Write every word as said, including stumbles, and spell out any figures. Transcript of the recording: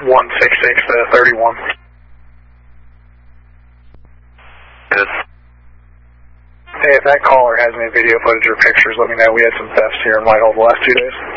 one six six to thirty-one. Good. Hey, if that caller has any video footage or pictures, let me know. We had some thefts here in Whitehall the last two days.